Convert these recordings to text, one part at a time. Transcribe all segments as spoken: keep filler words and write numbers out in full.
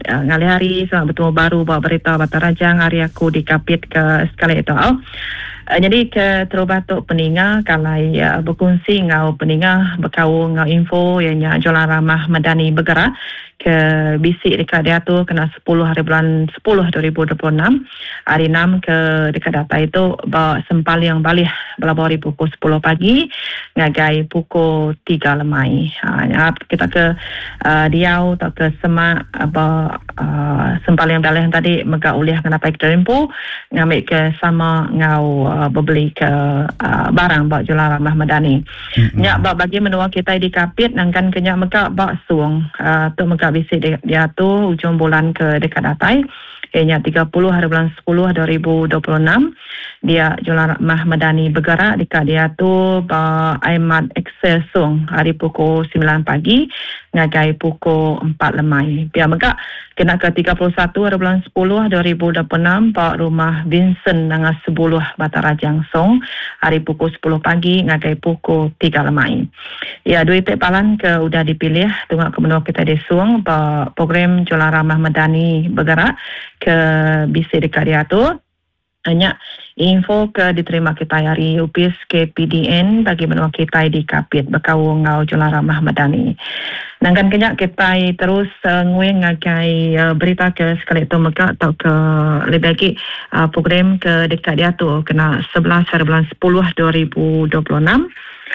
uh, ngali hari selamat bertemu baru bawa berita Batu Rajang hari aku dikapit ke sekali itu. Uh, jadi ke terubatuk peninga kalai uh, berkongsi ngau peninga berkau ngau info ianya Jualan Ramah Madani bergerak ke bisik dekat dia tu kena sepuluh hari bulan sepuluh dua ribu dua puluh enam hari enam ke dekat data itu bawa sempal yang balik belabari pukul sepuluh pagi ngagai pukul tiga lemai. Ha, kita ke uh, Diau atau ke Semak apa uh, sempal yang balik tadi mega uliah kena paik tempo ngambil ke sama ngau uh, berbeli ke uh, barang bawa Jualan Ramah Madani. Mm-hmm. Nyak bawa bagi menua kita di kapit nangkan kenyak mega bawa suang uh, tu mega bisik dia, dia tu ujung bulan ke dekat datai ianya tiga puluh hari bulan sepuluh dua ribu dua puluh enam dia Jualan Ramah Madani bergerak dekat dia tu ba Aimat Excel Sung hari pukul sembilan pagi ngagai pukul empat lemai. Biar mega kena ke tiga puluh satu hari bulan sepuluh dua ribu dua puluh enam ba rumah Vincent dengan sepuluh Batu Rajang Song hari pukul sepuluh pagi ngagai pukul tiga lemai. Ya, duit tepalan ke udah dipilih tengok ke menua kita di Suang ba program Jualan Ramah Madani bergerak ke bisik dekat dia tu. Hanya info ke diterima kita hari U P I S K P D N bagi menua kita di kapit berkau ngau Jualan Ramah Madani. Nangkan kenyak kita terus uh, nguing ngagai uh, berita ke sekali itu mega atau ke lebih lagi uh, program ke dekat dia tu kena sebelas hari bulan sepuluh dua ribu dua puluh enam.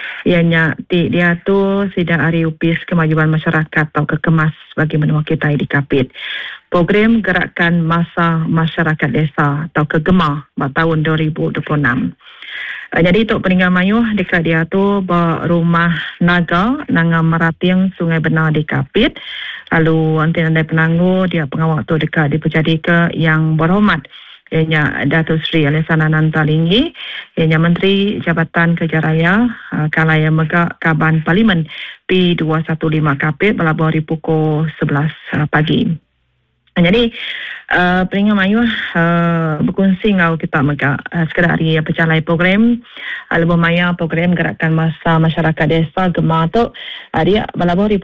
Ianya di dia tu sidang hari U P I S Kemajuan Masyarakat atau kekemas bagi menua kita di kapit. Program Gerakan Masa Masyarakat Desa atau kegema tahun dua ribu dua puluh enam. Uh, jadi untuk peninggal mayuh dekat dia tu rumah naga nanga Meratiang Sungai Benar di kapit. Lalu anti andai penanggu dia pengawal tu dekat dipejadi ke yang berhormat ianya Datuk Seri Alesana Nantalinggi, ianya Menteri Jabatan Kerja Raya uh, Kalaya Mega Kaban Parlimen P dua satu lima kapit melabari pukul sebelas uh, pagi. Jadi uh, peringkat mayu uh, berkongsi ngau kita mega uh, sekedar hari percalai program uh, lebih maya program Gerakan Masa Masyarakat Desa Gema tu uh, dia melabari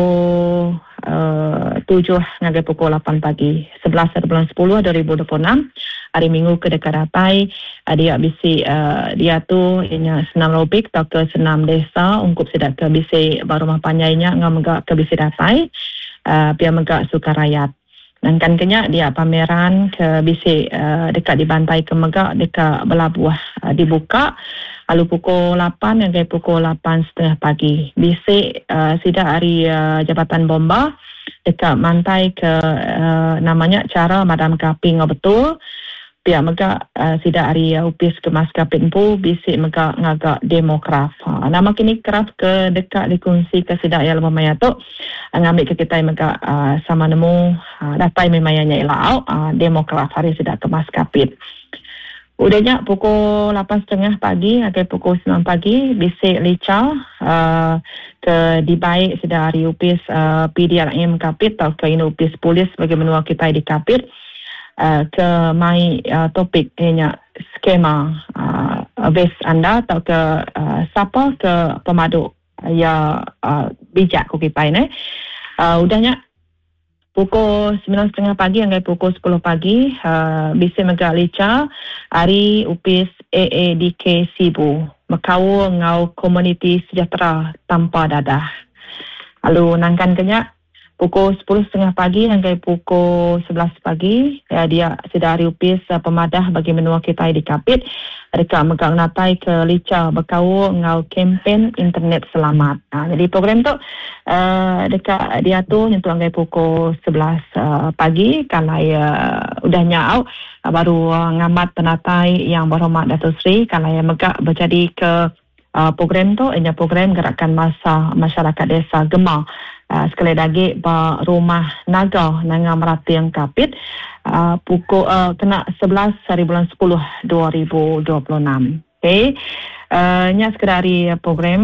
pukul uh, tujuh ngagai pukul lapan pagi sebelas bulan sepuluh dua ribu dua puluh enam hari Minggu ke dekat datai uh, dia bisi uh, dia tu ianya senam robik atau ke senam desa ungkup sidak ke bisi baru rumah panjainya ngau mega ke bisi datai uh, biar mega sukarayat. Dan kan kenyak dia pameran ke bisik uh, dekat di Bantai Kemegak dekat Belabuah uh, dibuka lalu pukul lapan hingga pukul lapan setengah pagi. Bisik uh, sidak hari uh, Jabatan Bomba dekat Mantai ke uh, namanya cara madam kapi ngau betul. Pihak megak uh, sidak hari uh, U P I S Kemas Kapit Empu bisik megak ngagak demokraf. Ha, nama kini kraf ke dekat dikongsi ke sidak yang lebih maya tu. Uh, ngambil ke kita megak uh, sama nemu uh, datai memayanya ilau uh, demokraf hari sidak Kemas Kapit. Udahnya pukul lapan setengah pagi atau pukul sembilan pagi bisik lica uh, ke dibaik sidak hari U P I S uh, P D R M Kapit atau ke U P I S Polis bagi menua kita di Kapit. Uh, ke mai uh, topik ianya skema uh, base anda atau ke uh, siapa ke pemadu ya uh, bijak ku kita ini uh, udahnya pukul sembilan setengah pagi hingga pukul sepuluh pagi uh, bisa megak lica hari U P I S A A D K Sibu Makau ngau komuniti sejahtera tanpa dadah. Lalu nangkan kenyak pukul sepuluh setengah pagi hingga pukul sebelas pagi ya, dia sedari U P I S uh, pemadah bagi menua kita di Kapit dekat megang natai ke lica berkau ngau kempen internet selamat. Ha, jadi program tu uh, dekat dia tu nyentuh hingga pukul sebelas uh, pagi kalau uh, udah nyau uh, baru uh, ngamat penatai yang berhormat Datuk Seri kalau yang megak berjadi ke uh, program tu ianya program Gerakan Masa Masyarakat Desa Gema. Uh, sekali lagi ba rumah naga nanga Meratiang Kapit uh, pukul uh, kena sebelas hari bulan sepuluh dua ribu dua puluh enam. Okey. Uh, nya sekedar hari program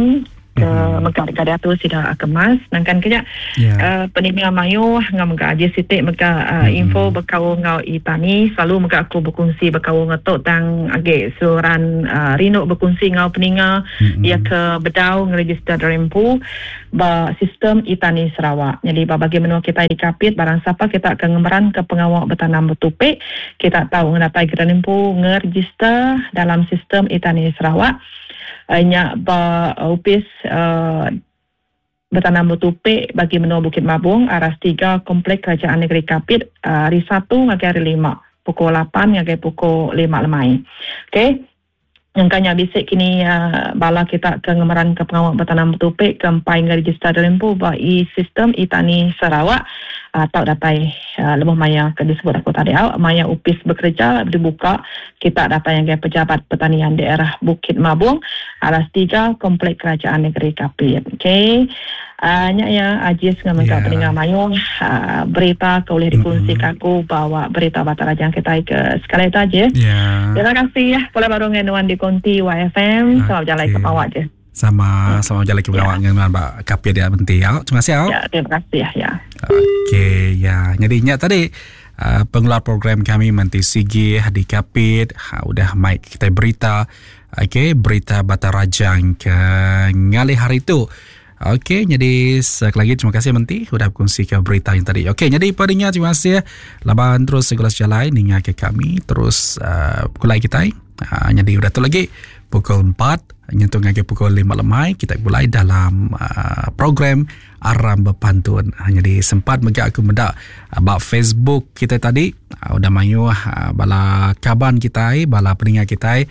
ke mm-hmm. megak dekat tu sida kemas nangkan kejak yeah. uh, peninga mayu ngam megak aje sitik megak uh, mm-hmm. info bekau ngau itani selalu megak aku berkongsi bekau ngatok tang age suran uh, rino berkongsi ngau peninga mm-hmm. ia ke bedau ngeregister rempu ba sistem itani Sarawak. Jadi bagi menua kita di Kapit barang siapa kita akan ngemeran ke pengawal bertanam bertupik kita tahu ngedapai kita rempu ngeregister dalam sistem itani Sarawak. Hanya ba upis uh, bertanam bertupik bagi menua Bukit Mabung aras tiga komplek kerajaan negeri Kapit uh, hari satu hingga hari lima pukul lapan hingga pukul lima lemai. Okey. Angkanya bisik kini uh, bala kita ke ngemeran ke pengawal bertanam bertupik ke empai register rempu bagi sistem itani Sarawak atau uh, datai uh, lebih maya ke disebut aku tadi awak maya upis bekerja dibuka kita data yang ke pejabat pertanian daerah Bukit Mabung aras tiga komplek kerajaan negeri Kapit. Okey. Hanya uh, ya ajis dengan mereka yeah. peninggal mayu uh, berita kau boleh dikongsi mm-hmm. aku bawa berita Bataraja kita ke sekali itu aja. Yeah. Terima kasih ya. Boleh baru ngenuan di Konti Y F M. Okay. Selamat jalan ke bawah je. Sama hmm. selamat jalan ke bawah yeah. dengan Mbak Kapit dia bentik. Terima kasih ya. Ya, terima kasih ya. ya. Okey ya. Jadinya tadi uh, pengeluar program kami Menti Sigi di Kapit ha, udah mic kita berita. Okey, berita Bataraja ke ngali hari itu. Okey, jadi sekali lagi terima kasih Menti sudah berkongsi ke berita yang tadi. Okey, jadi padanya terima kasih. Laban terus segala jalan hingga ke kami terus uh, kulai kita. Uh, jadi sudah tu lagi pukul empat nyentuh lagi pukul lima lemai kita mulai dalam uh, program Aram Berpantun. Uh, jadi sempat megak aku mendak about Facebook kita tadi uh, udah mayu uh, bala kaban kita bala peningat kita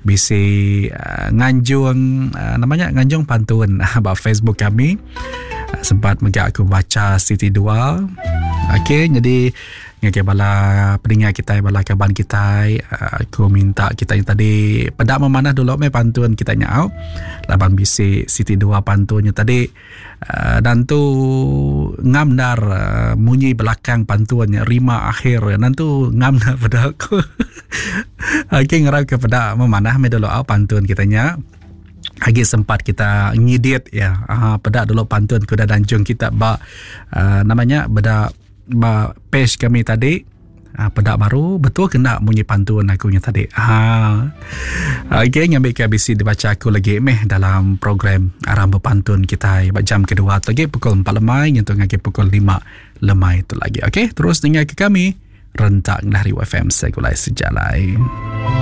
bisi uh, nganjung uh, namanya nganjung pantun uh, about Facebook kami. Uh, sempat megak aku baca City dua. Okey, jadi ngake bala peningat kita bala kaban kita uh, aku minta kita yang tadi pedak memanah dulu me pantun kita nyau laban bisi City dua pantunnya tadi uh, dan tu ngamdar uh, munyi belakang pantunnya rima akhir nantu ngamdar pada aku. Okey ngarap ke pedak memanah me dulu au pantun kita nya. Lagi sempat kita ngidit ya. Uh, pedak dulu pantun kuda danjung kita ba uh, namanya beda ba page kami tadi uh, pedak baru betul kena bunyi pantun aku nya tadi. Ha. Okey ngambil ke B C dibaca aku lagi meh dalam program Aram Berpantun kita jam kedua lagi pukul empat lemai nyentuh lagi pukul lima lemai itu lagi. Okey terus dengar ke kami rentak dari W F M Segulai Sejalai.